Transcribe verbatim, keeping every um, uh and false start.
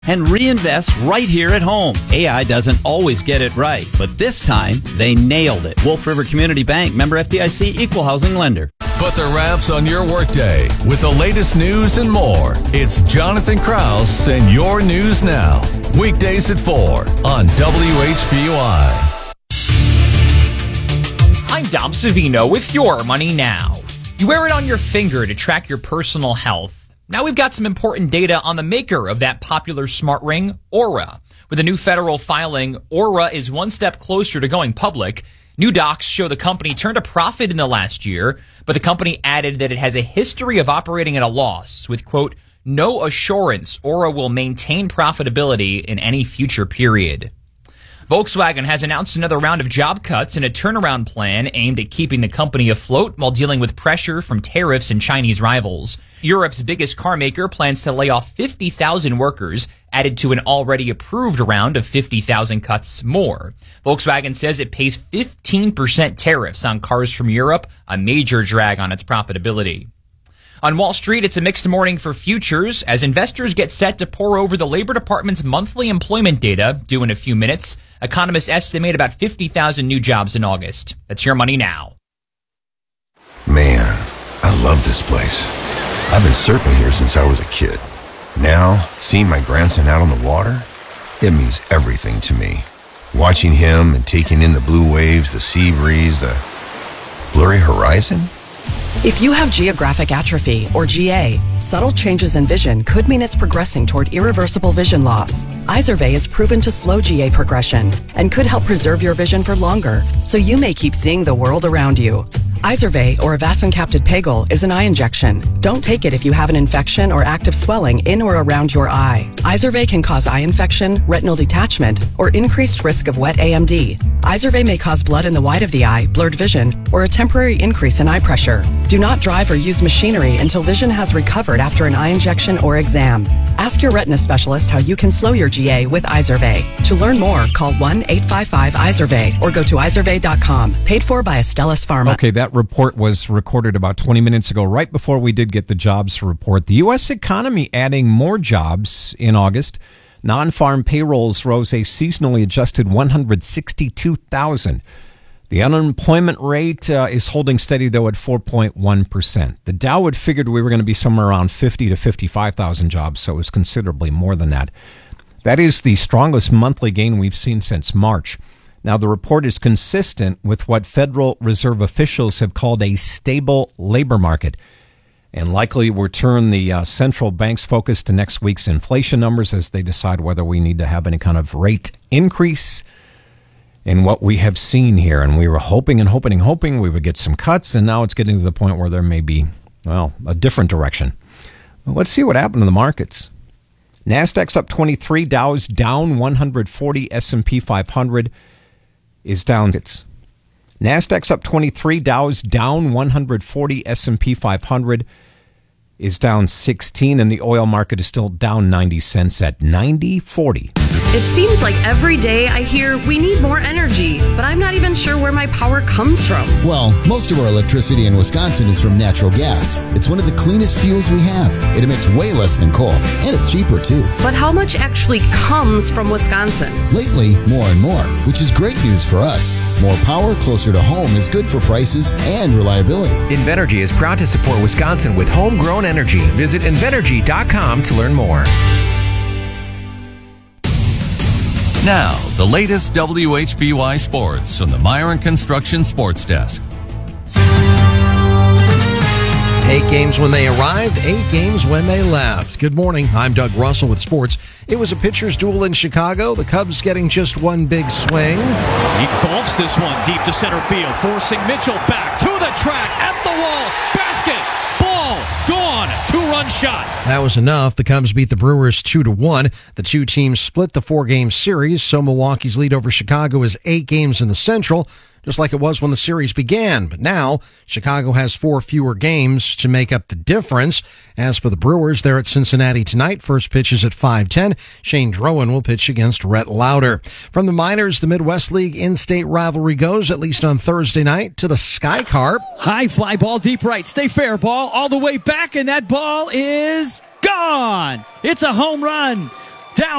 and reinvest right here at home. A I doesn't always get it right, but this time they nailed it. Wolf River Community Bank, member F D I C, equal housing lender. Put the wraps on your workday with the latest news and more. It's Jonathan Krause and Your News Now. Weekdays at four on W H B Y. I'm Dom Savino with Your Money Now. You wear it on your finger to track your personal health. Now we've got some important data on the maker of that popular smart ring, Oura. With a new federal filing, Oura is one step closer to going public. New docs show the company turned a profit in the last year, but the company added that it has a history of operating at a loss with, quote, no assurance Oura will maintain profitability in any future period. Volkswagen has announced another round of job cuts and a turnaround plan aimed at keeping the company afloat while dealing with pressure from tariffs and Chinese rivals. Europe's biggest car maker plans to lay off fifty thousand workers, added to an already approved round of fifty thousand cuts more. Volkswagen says it pays fifteen percent tariffs on cars from Europe, a major drag on its profitability. On Wall Street, it's a mixed morning for futures as investors get set to pour over the Labor Department's monthly employment data due in a few minutes. Economists estimate about fifty thousand new jobs in August. That's Your Money Now. Man, I love this place. I've been surfing here since I was a kid. Now, seeing my grandson out on the water, it means everything to me. Watching him and taking in the blue waves, the sea breeze, the blurry horizon. If you have geographic atrophy, or G A, subtle changes in vision could mean it's progressing toward irreversible vision loss. Izervay is proven to slow G A progression and could help preserve your vision for longer, so you may keep seeing the world around you. Izervay, or avacincaptad pegol, is an eye injection. Don't take it if you have an infection or active swelling in or around your eye. Izervay can cause eye infection, retinal detachment, or increased risk of wet A M D. Izervay may cause blood in the white of the eye, blurred vision, or a temporary increase in eye pressure. Do not drive or use machinery until vision has recovered after an eye injection or exam. Ask your retina specialist how you can slow your G A with Izervay. To learn more, call one eight five five Izervay or go to izervay dot com. Paid for by Astellas Pharma. Okay, that report was recorded about twenty minutes ago, right before we did get the jobs report. The U S economy adding more jobs in August. Non-farm payrolls rose a seasonally adjusted one hundred sixty-two thousand. The unemployment rate uh, is holding steady, though, at four point one percent. The Dow had figured we were going to be somewhere around fifty to fifty-five thousand jobs, so it was considerably more than that. That is the strongest monthly gain we've seen since March. Now, the report is consistent with what Federal Reserve officials have called a stable labor market, and likely will turn the uh, central bank's focus to next week's inflation numbers as they decide whether we need to have any kind of rate increase in what we have seen here. And we were hoping and hoping and hoping we would get some cuts, and now it's getting to the point where there may be, well, a different direction. Well, let's see what happened to the markets. NASDAQ's up twenty-three, Dow's down one hundred forty, S and P five hundred is down. It's NASDAQ's up twenty-three, Dow's down one hundred forty, S and P five hundred is down sixteen, and the oil market is still down ninety cents at ninety forty. It seems like every day I hear we need more energy, but I'm not even sure where my power comes from. Well, most of our electricity in Wisconsin is from natural gas. It's one of the cleanest fuels we have. It emits way less than coal, and it's cheaper too. But how much actually comes from Wisconsin? Lately, more and more, which is great news for us. More power closer to home is good for prices and reliability. Invenergy is proud to support Wisconsin with homegrown energy. Visit invenergy dot com to learn more. Now, the latest W H B Y sports from the Myron Construction Sports Desk. Eight games when they arrived, eight games when they left. Good morning, I'm Doug Russell with sports. It was a pitcher's duel in Chicago, the Cubs getting just one big swing. He golfs this one deep to center field, forcing Mitchell back to the track, at the wall, basket, ball, gone, two-run shot. That was enough. The Cubs beat the Brewers two to one. The two teams split the four-game series, so Milwaukee's lead over Chicago is eight games in the Central, just like it was when the series began. But now, Chicago has four fewer games to make up the difference. As for the Brewers, they're at Cincinnati tonight. First pitch is at five ten. Shane Drowan will pitch against Rhett Lauder. From the minors, the Midwest League in-state rivalry goes, at least on Thursday night, to the Sky Carp. High fly ball, deep right. Stay fair ball all the way back, and that ball is gone. It's a home run.